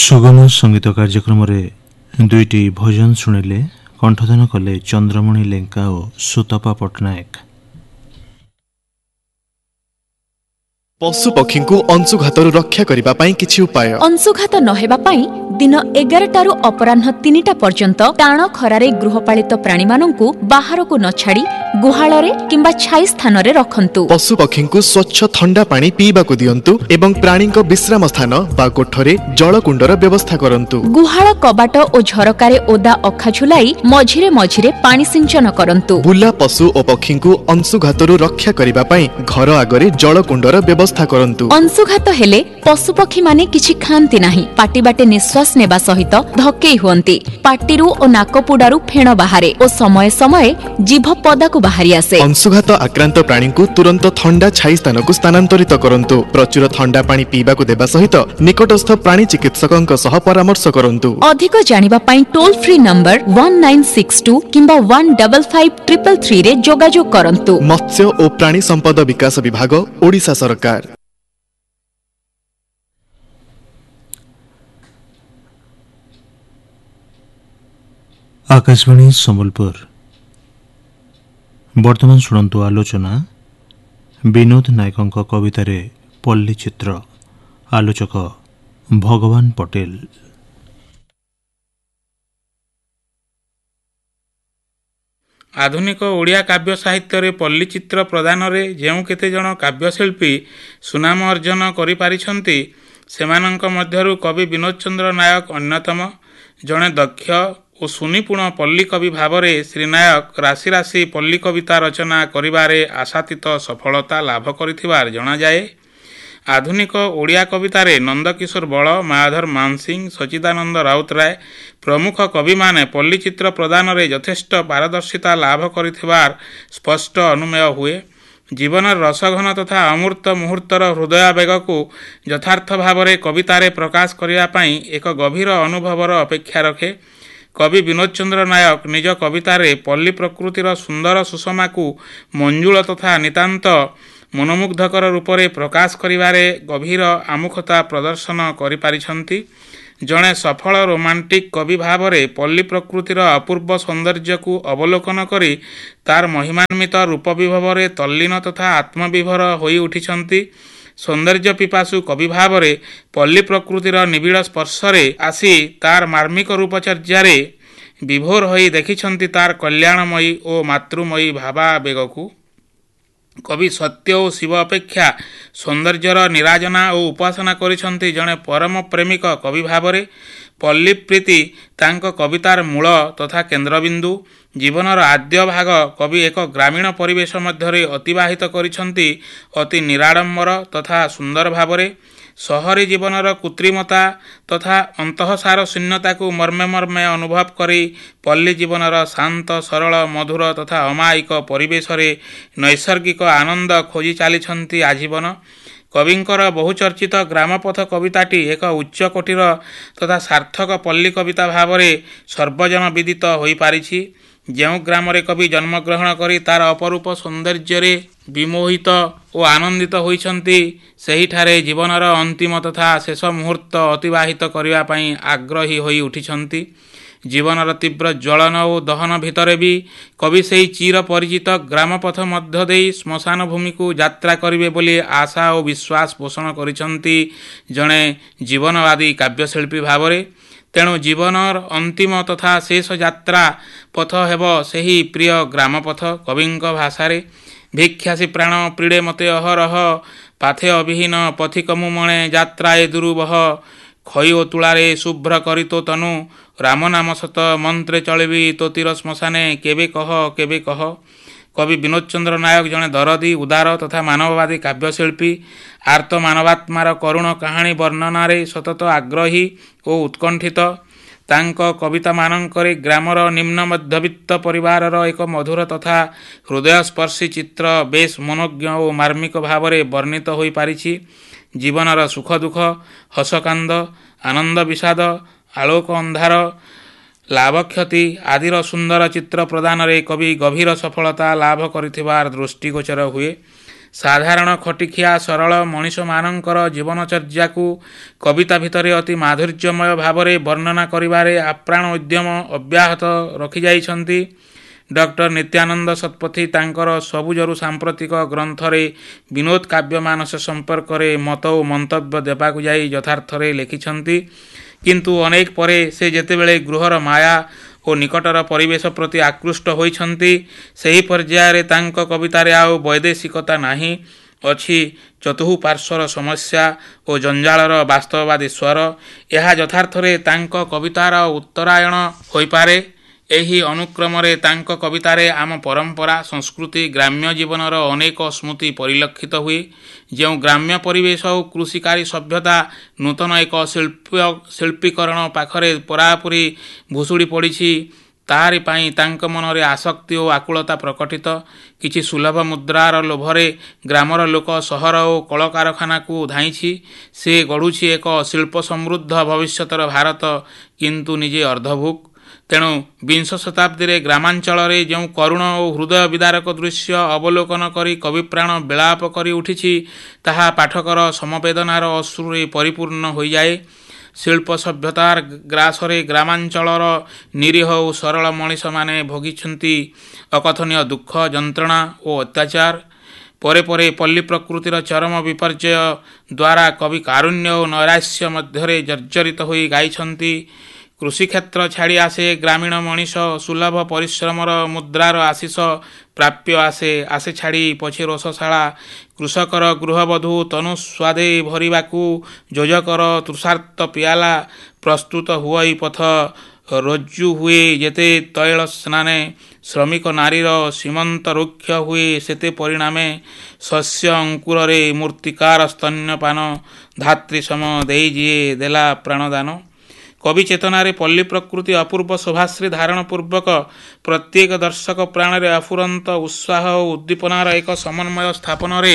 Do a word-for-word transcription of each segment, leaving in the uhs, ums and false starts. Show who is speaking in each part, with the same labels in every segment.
Speaker 1: सुगम संगीत कार्यक्रम दुईटी भजन शुणिले कंठदान कले चंद्रमणि लेंका और सुतपा पट्टनायक।
Speaker 2: पशुपक्षी को अंशुघातु रक्षा करने किछि उपाय।
Speaker 3: अंशुघात नहेबा पई दिन एगारटारू अपराह्न तीनिटा पर्यंत टाण खरारे गृहपालित प्राणी मानंकु बाहर को न छाड़ी गुहाଳରେ किंबा छाई स्थान रे रखंतु।
Speaker 2: पशुपक्षी को स्वच्छ ठंडा पानी पीबा को दियंतु एवं प्राणी को विश्राम स्थान बा कोठरे जलकुंडर व्यवस्था करंतु।
Speaker 3: गुहाळ कबाट ओ झरकारे ओदा अखा झुलाई मझिरे मझिरे पानी सिंचन करंतु।
Speaker 2: बुला पशु और पक्षी को अंशुघातु रक्षा करने पाई घर आगरे जलकुंडर व्यवस्था करंतु।
Speaker 3: अंशुघात हेले पशुपक्षी माने किछि खांती नाही, पाटी बाटे निश्वास नेबा सहित धक्केई हुअंती। पाटीरू ओ नाकपुडारू फेण बाहारे ओ समय समय जीभ पदाकु बाहरी आसे।
Speaker 2: अंशुघात आक्रांत प्राणी को तुरंत ठंडा छाई स्थान को स्थानांतरित करंतु। प्रचुर ठंडा पानी पीबा को देबा सहित निकटस्थ प्राणी चिकित्सकଙ୍କ सह परामर्श करंतु।
Speaker 3: अधिक जानिबा पई toll free number one nine six to किंबा one five five three three रे जोगाजोग करंतु।
Speaker 2: मत्स्य और प्राणी संपद विकास विभाग, ओडिशा सरकार।
Speaker 1: आकाशवाणी संबलपुर। वर्तमान शुणु आलोचना विनोद नायक कवितार पल्ली चित्र। आलोचक भगवान पटेल।
Speaker 4: आधुनिक ओडिया काव्य साहित्य पल्ली चित्र प्रदान में जो केते जन काव्यशिल्पी सुनाम अर्जन करि पारिछंती सेमानंक मध्यरु कवि विनोद चंद्र नायक अन्यतम। जड़े दक्ष और सुनिपुण पल्ली कवि भाव में श्री नायक राशि राशि पल्ली कविता रचना करिबारे आशातीत सफलता लाभ करिथिबार जणा जाए। आधुनिक ओडिया कवितार नंदकिशोर बल, मायाधर मानसिंह, सचिदानंद राउतराय प्रमुख कवि माने पल्ली चित्र प्रदान में यथेष्ट पारदर्शिता लाभ करिथिबार स्पष्ट अनुमेय हुए। जीवन रसघन तथा अमूर्त मुहूर्तर हृदयावेग को यथार्थ भाव में कवितार प्रकाश करने एक गभीर अनुभवर अपेक्षा रखे। कवि विनोद चंद्र नायक निज कवितार पल्ली प्रकृतिर सुंदर सुषमा को मंजुल तथा नितांत मनोमुग्धकर रूप से प्रकाश करिबारे गभीर आमुखता प्रदर्शन करिपारिछंती। जड़े सफल रोमांटिक कवि भाव में पल्ली प्रकृतिर अपूर्व सौंदर्य को अवलोकन करी तार महिमान्वित रूप विभव में तल्लीन तथा आत्मविभोर होई उठिछंती। सौंदर्य पिपासु कवि भाव में पल्ली प्रकृतिर निबिड़ स्पर्शरे आसी तार मार्मिक रूपचर्यारे विभोर होई देखिछंती तार कल्याणमयी और मातृमयी भावावेग को। कवि सत्य और शिव अपेक्षा सौंदर्यर निराजना और उपासना करिछंती जड़े परम प्रेमिक कवि भाव में। पल्ली प्रीति तांको कवितार मूल तथा केन्द्रबिंदु। जीवनर आद्य भाग कवि एक ग्रामीण परिवेश मध्य अतिबाहित करिछंती अति निराडंबर तथा सुंदर भाव में। सहरी जीवनर कृत्रिमता तथा अंतःसार शून्यता को मर्मे मर्मे अनुभव करी पल्ली जीवनर शांत सरल मधुर तथा अमायिक परिवेश रे नैसर्गिक आनंद खोजी चलीछंती आजीवन। कविंकर बहुचर्चित ग्रामपथ कविताटी एक उच्च कोटिर तथा सार्थक पल्ली कविता भाव में सर्वजन विदित हो पारिछि। जो ग्राम रे कवि जन्मग्रहण करी तार अपरूप सौंदर्य विमोहित और आनंदित होइछंती सेहिठारे जीवनर अंतिम तथा शेष मुहूर्त अतिबाहित करिबा पई आग्रही होई उठिछंती। जीवनर तीव्र ज्वलन और दहन भितर भी कवि से चिर परिचित ग्रामपथ मध्य दे श्मशान भूमि को यात्रा करिवे बोली आशा और विश्वास पोषण करिछंती जड़े जीवनवादी काव्यशिल्पी भाव में। तेणु जीवनर अंतिम तथा शेष यात्रा पथ हेब सेही प्रिय ग्रामपथ। कविंक भाषारे भिक्षासी प्राण पीड़े मते अहरह पाथे अभिहीन पथिकमु मणे यात्राए दुरुबह खई ओ तुलारे शुभ्र करितो तनु राम नाम सत मंत्रे चलिबी तो तीर श्मशाने केबे कह केबे कह। कवि विनोद चंद्र नायक जड़े दरदी उदार तथा मानववादी काव्यशिल्पी। आर्त मानवात्मार करुण कहानी वर्णनारे सतत आग्रही और उत्कंठित। तांको कविता मानंकरे ग्रामर निम्न मध्यवित्त परिवारर एक मधुर तथा हृदयस्पर्शी चित्र बेश मनोज्ञ और मार्मिक भाव में वर्णित हो पारिछि। जीवनर सुख दुख, हसकांद, आनंद विषाद, आलोक अंधार, लाभ क्षति आदिर सुंदर चित्र प्रदान रे कवि गभीर सफलता लाभ करिथिबार दृष्टिगोचर हुए। ସାଧାରଣ ଖଟିଖିଆ ସରଳ ମଣିଷମାନଙ୍କର ଜୀବନଚର୍ଯ୍ୟାକୁ କବିତା ଭିତରେ ଅତି ମାଧୁର୍ଯ୍ୟମୟ ଭାବରେ ବର୍ଣ୍ଣନା କରିବାରେ ଆପ୍ରାଣ ଉଦ୍ୟମ ଅବ୍ୟାହତ ରଖିଯାଇଛନ୍ତି। ଡକ୍ଟର ନିତ୍ୟାନନ୍ଦ ଶତପଥୀ ତାଙ୍କର ସବୁଜରୁ ସାମ୍ପ୍ରତିକ ଗ୍ରନ୍ଥରେ ବିନୋଦ କାବ୍ୟମାନସ ସମ୍ପର୍କରେ ମତ ଓ ମନ୍ତବ୍ୟ ଦେବାକୁ ଯାଇ ଯଥାର୍ଥରେ ଲେଖିଛନ୍ତି। କିନ୍ତୁ ଅନେକ ପରେ ସେ ଯେତେବେଳେ ଗୃହର ମାୟା ଓ ନିକଟର ପରିବେଶ ପ୍ରତି ଆକୃଷ୍ଟ ହୋଇଛନ୍ତି, ସେହି ପର୍ଯ୍ୟାୟରେ ତାଙ୍କ କବିତାରେ ଆଉ ବୈଦେଶିକତା ନାହିଁ, ଅଛି ଚତୁଃପାର୍ଶ୍ୱର ସମସ୍ୟା ଓ ଜଞ୍ଜାଳର ବାସ୍ତବବାଦୀ ସ୍ୱର। ଏହା ଯଥାର୍ଥରେ ତାଙ୍କ କବିତାର ଉତ୍ତରାୟଣ ହୋଇପାରେ। ଏହି ଅନୁକ୍ରମରେ ତାଙ୍କ କବିତାରେ ଆମ ପରମ୍ପରା, ସଂସ୍କୃତି, ଗ୍ରାମ୍ୟ ଜୀବନର ଅନେକ ସ୍ମୃତି ପରିଲକ୍ଷିତ ହୁଏ। ଯେଉଁ ଗ୍ରାମ୍ୟ ପରିବେଶ ଓ କୃଷିକାରୀ ସଭ୍ୟତା ନୂତନ ଏକ ଶିଳ୍ପ ଶିଳ୍ପୀକରଣ ପାଖରେ ପୁରାପୁରି ଭୁଷୁଡ଼ି ପଡ଼ିଛି, ତାହାରି ପାଇଁ ତାଙ୍କ ମନରେ ଆସକ୍ତି ଓ ଆକୁଳତା ପ୍ରକଟିତ। କିଛି ସୁଲଭ ମୁଦ୍ରାର ଲୋଭରେ ଗ୍ରାମର ଲୋକ ସହର ଓ କଳକାରଖାନାକୁ ଧାଇଁଛି। ସେ ଗଢ଼ୁଛି ଏକ ଶିଳ୍ପ ସମୃଦ୍ଧ ଭବିଷ୍ୟତର ଭାରତ, କିନ୍ତୁ ନିଜେ ଅର୍ଦ୍ଧଭୁକ୍। ତେଣୁ ବିଂଶ ଶତାବ୍ଦୀରେ ଗ୍ରାମାଞ୍ଚଳରେ ଯେଉଁ କରୁଣ ଓ ହୃଦୟ ବିଦାରକ ଦୃଶ୍ୟ ଅବଲୋକନ କରି କବିପ୍ରାଣ ବିଳାପ କରି ଉଠିଛି, ତାହା ପାଠକର ସମବେଦନାର ଅଶ୍ରୁରେ ପରିପୂର୍ଣ୍ଣ ହୋଇଯାଏ। ଶିଳ୍ପ ସଭ୍ୟତାର ଗ୍ରାସରେ ଗ୍ରାମାଞ୍ଚଳର ନିରୀହ ଓ ସରଳ ମଣିଷମାନେ ଭୋଗିଛନ୍ତି ଅକଥନୀୟ ଦୁଃଖ, ଯନ୍ତ୍ରଣା ଓ ଅତ୍ୟାଚାର। ପରେ ପରେ ପଲ୍ଲୀ ପ୍ରକୃତିର ଚରମ ବିପର୍ଯ୍ୟୟ ଦ୍ୱାରା କବି କାରୁଣ୍ୟ ଓ ନୈରାଶ୍ୟ ମଧ୍ୟରେ ଜର୍ଜରିତ ହୋଇ ଗାଇଛନ୍ତି। କୃଷିକ୍ଷେତ୍ର ଛାଡ଼ି ଆସେ ଗ୍ରାମୀଣ ମଣିଷ, ସୁଲଭ ପରିଶ୍ରମର ମୁଦ୍ରାର ଆଶିଷ ପ୍ରାପ୍ୟ ଆସେ ଆସେ ଛାଡ଼ି ପଛେ ରୋଷଶାଳା। କୃଷକର ଗୃହବଧୂ ତନୁ ସ୍ୱାଦେ ଭରିବାକୁ ଯୋଜକର ତୃଷାର୍ତ୍ତ ପିଆଲା। ପ୍ରସ୍ତୁତ ହୁଅଇ ପଥ ରଜ୍ଜୁ ହୁଏ ଯେତେ ତୈଳ ସ୍ନାନେ, ଶ୍ରମିକ ନାରୀର ସୀମନ୍ତ ରୁକ୍ଷ ହୁଏ ସେତେ ପରିଣାମେ। ଶସ୍ୟ ଅଙ୍କୁରରେ ମୂର୍ତ୍ତିକାର ସ୍ତନ୍ୟପାନ, ଧାତ୍ରୀ ସମ ଦେଇ ଯିଏ ଦେଲା ପ୍ରାଣଦାନ। କବି ଚେତନାରେ ପଲ୍ଲୀ ପ୍ରକୃତି ଅପୂର୍ବ ଶୋଭାଶ୍ରୀ ଧାରଣ ପୂର୍ବକ ପ୍ରତ୍ୟେକ ଦର୍ଶକ ପ୍ରାଣରେ ଅଫୁରନ୍ତ ଉତ୍ସାହ ଓ ଉଦ୍ଦୀପନାର ଏକ ସମନ୍ୱୟ ସ୍ଥାପନରେ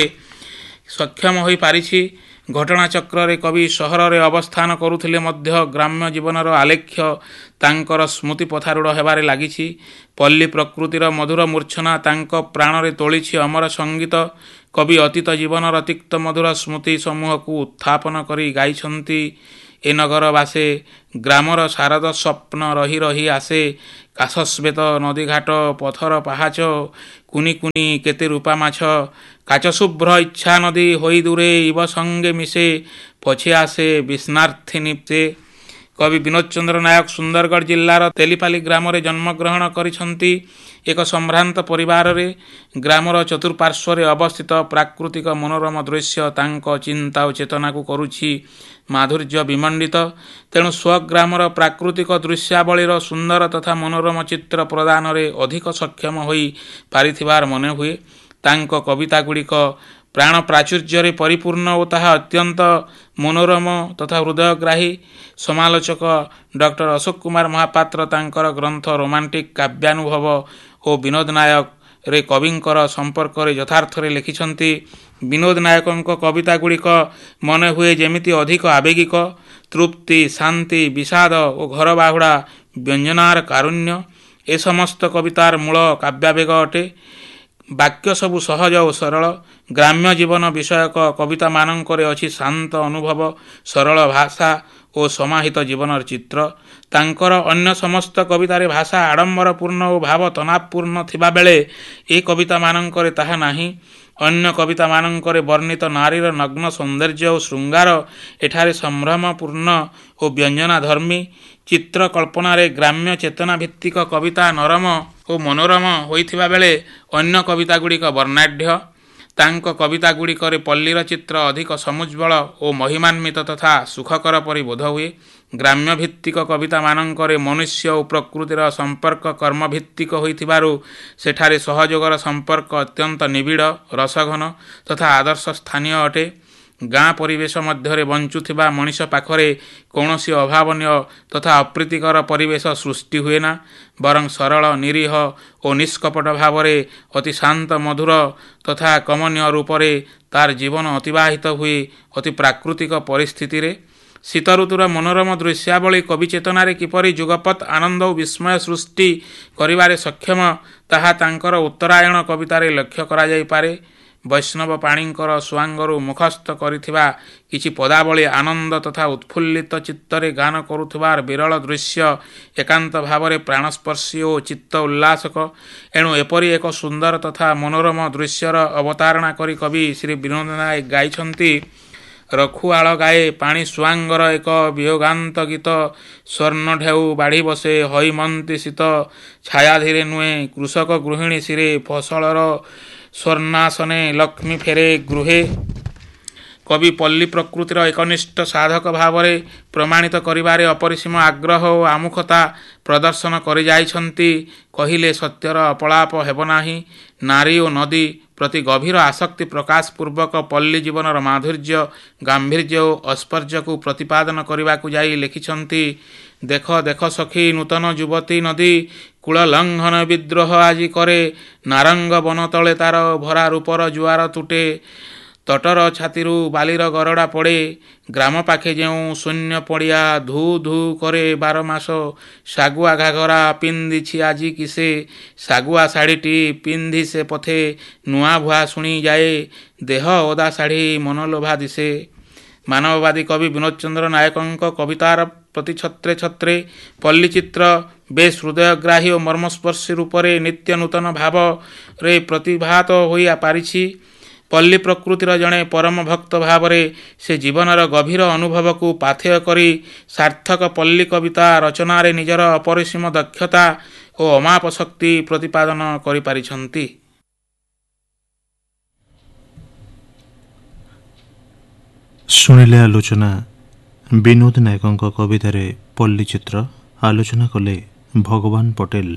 Speaker 4: ସକ୍ଷମ ହୋଇପାରିଛି। ଘଟଣାଚକ୍ରରେ କବି ସହରରେ ଅବସ୍ଥାନ କରୁଥିଲେ ମଧ୍ୟ ଗ୍ରାମ୍ୟ ଜୀବନର ଆଲେଖ୍ୟ ତାଙ୍କର ସ୍ମୃତି ପଥାରୂଢ଼ ହେବାରେ ଲାଗିଛି। ପଲ୍ଲୀ ପ୍ରକୃତିର ମଧୁର ମୂର୍ଚ୍ଛନା ତାଙ୍କ ପ୍ରାଣରେ ତୋଳିଛି ଅମର ସଙ୍ଗୀତ। କବି ଅତୀତ ଜୀବନର ତିକ୍ତ ମଧୁର ସ୍ମୃତି ସମୂହକୁ ଉତ୍ଥାପନ କରି ଗାଇଛନ୍ତି। ଏ ନଗର ବାସେ ଗ୍ରାମର ଶାରଦ ସ୍ୱପ୍ନ ରହି ରହି ଆସେ। କାଶସ୍ୱେତ ନଦୀଘାଟ, ପଥର ପାହାଚ, କୁନି କୁନି କେତେ ରୂପା ମାଛ। କାଚଶୁଭ୍ର ଇଚ୍ଛା ନଦୀ ହୋଇ ଦୂରେ ଇବ ସଙ୍ଗେ ମିଶେ, ପଛେ ଆସେ ବିସ୍ନାର୍ଥିନୀ ସେ। କବି ବିନୋଦ ଚନ୍ଦ୍ର ନାୟକ ସୁନ୍ଦରଗଡ଼ ଜିଲ୍ଲାର ତେଲିପାଲି ଗ୍ରାମରେ ଜନ୍ମଗ୍ରହଣ କରିଛନ୍ତି। ଏକ ସମ୍ଭ୍ରାନ୍ତ ପରିବାରରେ ଗ୍ରାମର ଚତୁଃପାର୍ଶ୍ୱରେ ଅବସ୍ଥିତ ପ୍ରାକୃତିକ ମନୋରମ ଦୃଶ୍ୟ ତାଙ୍କ ଚିନ୍ତା ଓ ଚେତନାକୁ କରୁଛି ମାଧୁର୍ଯ୍ୟ ବିମଣ୍ଡିତ। ତେଣୁ ସ୍ୱଗ୍ରାମର ପ୍ରାକୃତିକ ଦୃଶ୍ୟାବଳୀର ସୁନ୍ଦର ତଥା ମନୋରମ ଚିତ୍ର ପ୍ରଦାନରେ ଅଧିକ ସକ୍ଷମ ହୋଇ ପାରିଥିବାର ମନେ ହୁଏ। ତାଙ୍କ କବିତାଗୁଡ଼ିକ ପ୍ରାଣ ପ୍ରାଚୁର୍ଯ୍ୟରେ ପରିପୂର୍ଣ୍ଣ ଓ ତାହା ଅତ୍ୟନ୍ତ ମନୋରମ ତଥା ହୃଦୟଗ୍ରାହୀ। ସମାଲୋଚକ ଡକ୍ଟର ଅଶୋକ କୁମାର ମହାପାତ୍ର ତାଙ୍କର ଗ୍ରନ୍ଥ ରୋମାଣ୍ଟିକ୍ କାବ୍ୟାନୁଭବ ଓ ବିନୋଦ ନାୟକରେ କବିଙ୍କର ସମ୍ପର୍କରେ ଯଥାର୍ଥରେ ଲେଖିଛନ୍ତି। ବିନୋଦ ନାୟକଙ୍କ କବିତାଗୁଡ଼ିକ ମନେ ହୁଏ ଯେମିତି ଅଧିକ ଆବେଗିକ। ତୃପ୍ତି, ଶାନ୍ତି, ବିଷାଦ ଓ ଘର ବାହୁଡ଼ା ବ୍ୟଞ୍ଜନାର କାରୁଣ୍ୟ ଏ ସମସ୍ତ କବିତାର ମୂଳ କାବ୍ୟାବେଗ ଅଟେ। ବାକ୍ୟ ସବୁ ସହଜ ଓ ସରଳ। ଗ୍ରାମ୍ୟ ଜୀବନ ବିଷୟକ କବିତାମାନଙ୍କରେ ଅଛି ଶାନ୍ତ ଅନୁଭବ, ସରଳ ଭାଷା ଓ ସମାହିତ ଜୀବନର ଚିତ୍ର। ତାଙ୍କର ଅନ୍ୟ ସମସ୍ତ କବିତାରେ ଭାଷା ଆଡ଼ମ୍ବରପୂର୍ଣ୍ଣ ଓ ଭାବ ତନାବପୂର୍ଣ୍ଣ ଥିବାବେଳେ ଏ କବିତାମାନଙ୍କରେ ତାହା ନାହିଁ। ଅନ୍ୟ କବିତାମାନଙ୍କରେ ବର୍ଣ୍ଣିତ ନାରୀର ନଗ୍ନ ସୌନ୍ଦର୍ଯ୍ୟ ଓ ଶୃଙ୍ଗାର ଏଠାରେ ସମ୍ଭ୍ରମପୂର୍ଣ୍ଣ ଓ ବ୍ୟଞ୍ଜନାଧର୍ମୀ। ଚିତ୍ର କଳ୍ପନାରେ ଗ୍ରାମ୍ୟ ଚେତନା ଭିତ୍ତିକ କବିତା ନରମ ଓ ମନୋରମ ହୋଇଥିବା ବେଳେ ଅନ୍ୟ କବିତାଗୁଡ଼ିକ ବର୍ଣ୍ଣାଢ୍ୟ। ତାଙ୍କ କବିତାଗୁଡ଼ିକରେ ପଲ୍ଲୀର ଚିତ୍ର ଅଧିକ ସମୁଜ୍ଜ୍ୱଳ ଓ ମହିମାନ୍ୱିତ ତଥା ସୁଖକର ପରି ବୋଧ ହୁଏ। ଗ୍ରାମ୍ୟ ଭିତ୍ତିକ କବିତାମାନଙ୍କରେ ମନୁଷ୍ୟ ଓ ପ୍ରକୃତିର ସମ୍ପର୍କ କର୍ମଭିତ୍ତିକ ହୋଇଥିବାରୁ ସେଠାରେ ସହଯୋଗର ସମ୍ପର୍କ ଅତ୍ୟନ୍ତ ନିବିଡ଼, ରସଘନ ତଥା ଆଦର୍ଶ ସ୍ଥାନୀୟ ଅଟେ। ଗାଁ ପରିବେଶ ମଧ୍ୟରେ ବଞ୍ଚୁଥିବା ମଣିଷ ପାଖରେ କୌଣସି ଅଭାବନୀୟ ତଥା ଅପ୍ରୀତିକର ପରିବେଶ ସୃଷ୍ଟି ହୁଏ ନା, ବରଂ ସରଳ, ନିରୀହ ଓ ନିଷ୍କପଟ ଭାବରେ ଅତି ଶାନ୍ତ, ମଧୁର ତଥା କମନୀୟ ରୂପରେ ତାର ଜୀବନ ଅତିବାହିତ ହୁଏ ଅତି ପ୍ରାକୃତିକ ପରିସ୍ଥିତିରେ। ଶୀତଋତୁର ମନୋରମ ଦୃଶ୍ୟାବଳୀ କବି ଚେତନାରେ କିପରି ଯୁଗପତ୍ ଆନନ୍ଦ ଓ ବିସ୍ମୟ ସୃଷ୍ଟି କରିବାରେ ସକ୍ଷମ, ତାହା ତାଙ୍କର ଉତ୍ତରାୟଣ କବିତାରେ ଲକ୍ଷ୍ୟ କରାଯାଇପାରେ। ବୈଷ୍ଣବ ପାଣିଙ୍କର ସୁଆଙ୍ଗରୁ ମୁଖସ୍ଥ କରିଥିବା କିଛି ପଦାବଳୀ ଆନନ୍ଦ ତଥା ଉତ୍ଫୁଲ୍ଲିତ ଚିତ୍ତରେ ଗାନ କରୁଥିବାର ବିରଳ ଦୃଶ୍ୟ ଏକାନ୍ତ ଭାବରେ ପ୍ରାଣସ୍ପର୍ଶୀ ଓ ଚିତ୍ତ ଉଲ୍ଲାସକ। ଏଣୁ ଏପରି ଏକ ସୁନ୍ଦର ତଥା ମନୋରମ ଦୃଶ୍ୟର ଅବତାରଣା କରି କବି ଶ୍ରୀ ବିନୋଦ ନାୟକ ଗାଇଛନ୍ତି। ରଖୁଆଳ ଗାଏ ପାଣି ସୁଆଙ୍ଗର ଏକ ବିୟୋଗାନ୍ତ ଗୀତ, ସ୍ୱର୍ଣ୍ଣ ଢେଉ ବାଢ଼ି ବସେ ହଇମନ୍ତୀ ଶୀତ, ଛାୟା ଧୀରେ ନୁହେଁ କୃଷକ ଗୃହିଣୀ ଶିରେ, ଫସଲର ସ୍ୱର୍ଣ୍ଣାସନେ ଲକ୍ଷ୍ମୀ ଫେରେ ଗୃହେ। କବି ପଲ୍ଲୀ ପ୍ରକୃତିର ଏକନିଷ୍ଠ ସାଧକ ଭାବରେ ପ୍ରମାଣିତ କରିବାରେ ଅପରିସୀମ ଆଗ୍ରହ ଓ ଆମୁଖତା ପ୍ରଦର୍ଶନ କରିଯାଇଛନ୍ତି। କହିଲେ ସତ୍ୟର ଅପଳାପ ହେବ ନାହିଁ। ନାରୀ ଓ ନଦୀ ପ୍ରତି ଗଭୀର ଆସକ୍ତି ପ୍ରକାଶ ପୂର୍ବକ ପଲ୍ଲୀ ଜୀବନର ମାଧୁର୍ଯ୍ୟ, ଗାମ୍ଭୀର୍ଯ୍ୟ ଓ ଐଶ୍ୱର୍ଯ୍ୟକୁ ପ୍ରତିପାଦନ କରିବାକୁ ଯାଇ ଲେଖିଛନ୍ତି। ଦେଖ ଦେଖ ସଖୀ ନୂତନ ଯୁବତୀ ନଦୀ, କୂଳ ଲଙ୍ଘନ ବିଦ୍ରୋହ ଆଜି କରେ, ନାରଙ୍ଗ ବନ ତଳେ ତାର ଭରା ରୂପର ଜୁଆର ତୁଟେ, ତଟର ଛାତିରୁ ବାଲିର ଗରଡ଼ା ପଡ଼େ, ଗ୍ରାମ ପାଖେ ଯେଉଁ ଶୂନ୍ୟ ପଡ଼ିଆ ଧୁ ଧୁ କରେ ବାର ମାସ, ଶାଗୁଆ ଘାଘରା ପିନ୍ଧିଛି ଆଜି କିସେ, ଶାଗୁଆ ଶାଢ଼ୀଟି ପିନ୍ଧି ସେ ପଥେ, ନୂଆ ଭୁଆ ଶୁଣି ଯାଏ, ଦେହ ଓଦା ଶାଢ଼ୀ ମନଲୋଭା ଦିଶେ। ମାନବବାଦୀ କବି ବିନୋଦ ଚନ୍ଦ୍ର ନାୟକଙ୍କ କବିତାର ପ୍ରତି ଛତ୍ରେ ଛତ୍ରେ ପଲ୍ଲୀଚିତ୍ର ବେଶ୍ ହୃଦୟଗ୍ରାହୀ ଓ ମର୍ମସ୍ପର୍ଶୀ ରୂପରେ ନିତ୍ୟ ନୂତନ ଭାବରେ ପ୍ରତିଭାତ ହୋଇ ପାରିଛି। ପଲ୍ଲୀ ପ୍ରକୃତିର ଜଣେ ପରମ ଭକ୍ତ ଭାବରେ ସେ ଜୀବନର ଗଭୀର ଅନୁଭବକୁ ପାଥେୟ କରି ସାର୍ଥକ ପଲ୍ଲୀ କବିତା ରଚନାରେ ନିଜର ଅପରିସୀମ ଦକ୍ଷତା ଓ ଅମାପ ଶକ୍ତି ପ୍ରତିପାଦନ କରିପାରିଛନ୍ତି।
Speaker 1: ଶୁଣିଲେ ଆଲୋଚନା ବିନୋଦ ନାୟକଙ୍କ କବିତାରେ ପଲ୍ଲୀଚିତ୍ର। ଆଲୋଚନା କଲେ ଭଗବାନ ପଟେଲ।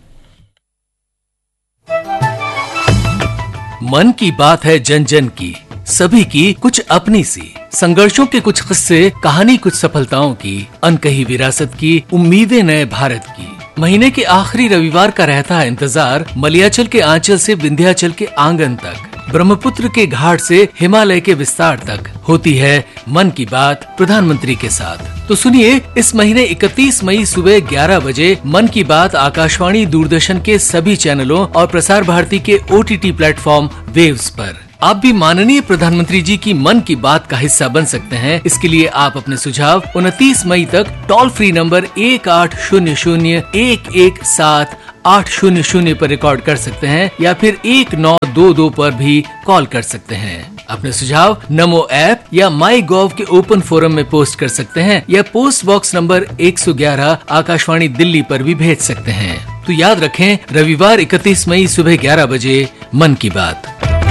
Speaker 5: मन की बात है जन जन की, सभी की कुछ अपनी सी, संघर्षों के कुछ किस्से, कहानी कुछ सफलताओं की, अनकही विरासत की, उम्मीदें नए भारत की। महीने के आखिरी रविवार का रहता है इंतजार, मलयाचल के आंचल से विंध्याचल के आंगन तक, ब्रह्मपुत्र के घाट से हिमालय के विस्तार तक होती है मन की बात प्रधानमंत्री के साथ। तो सुनिए इस महीने इकतीस मई सुबह ग्यारह बजे मन की बात आकाशवाणी दूरदर्शन के सभी चैनलों और प्रसार भारती के ओटीटी प्लेटफॉर्म वेव्स पर। आप भी माननीय प्रधानमंत्री जी की मन की बात का हिस्सा बन सकते हैं। इसके लिए आप अपने सुझाव उनतीस मई तक टोल फ्री नंबर एक आठ शून्य शून्य एक एक सात आठ शून्य शून्य पर रिकॉर्ड कर सकते हैं या फिर एक नौ दो दो पर भी कॉल कर सकते हैं। अपने सुझाव नमो ऐप या माई गॉव के ओपन फोरम में पोस्ट कर सकते हैं या पोस्ट बॉक्स नंबर एक सौ ग्यारह आकाशवाणी दिल्ली पर भी भेज सकते हैं। तो याद रखें, रविवार इकतीस मई सुबह ग्यारह बजे मन की बात।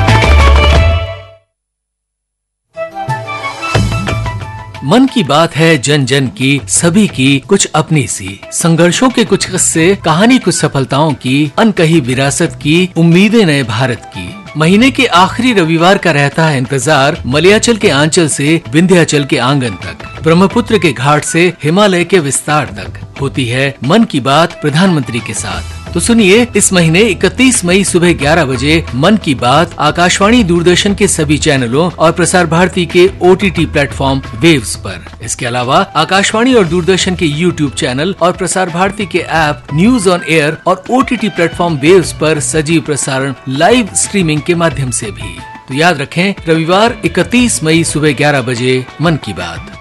Speaker 5: मन की बात है जन जन की, सभी की कुछ अपनी सी, संघर्षों के कुछ किस्से, कहानी कुछ सफलताओं की, अनकही विरासत की, उम्मीदें नए भारत की। महीने के आखिरी रविवार का रहता है इंतजार, मलयाचल के आंचल से विंध्याचल के आंगन तक, ब्रह्मपुत्र के घाट से हिमालय के विस्तार तक होती है मन की बात प्रधानमंत्री के साथ। तो सुनिए इस महीने इकतीस मई सुबह ग्यारह बजे मन की बात आकाशवाणी दूरदर्शन के सभी चैनलों और प्रसार भारती के ओटीटी प्लेटफॉर्म वेव्स पर। इसके अलावा आकाशवाणी और दूरदर्शन के यूट्यूब चैनल और प्रसार भारती के ऐप न्यूज ऑन एयर और ओटीटी प्लेटफॉर्म वेव्स पर सजीव प्रसारण लाइव स्ट्रीमिंग के माध्यम से भी। तो याद रखें, रविवार इकतीस मई सुबह ग्यारह बजे मन की बात।